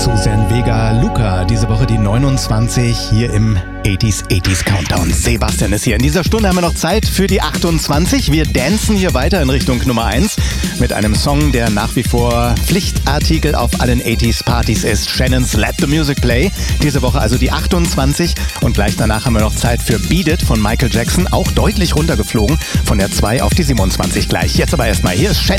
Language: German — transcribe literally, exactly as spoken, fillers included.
Susan Vega Luca, diese Woche die neunundzwanzig hier im achtziger achtziger Countdown. Sebastian ist hier. In dieser Stunde haben wir noch Zeit für die achtundzwanzig. Wir dancen hier weiter in Richtung Nummer eins mit einem Song, der nach wie vor Pflichtartikel auf allen achtziger Partys ist. Shannon's Let the Music Play. Diese Woche also die achtundzwanzig und gleich danach haben wir noch Zeit für Beat It von Michael Jackson. Auch deutlich runtergeflogen von der zwei auf die siebenundzwanzig gleich. Jetzt aber erstmal hier ist Shannon.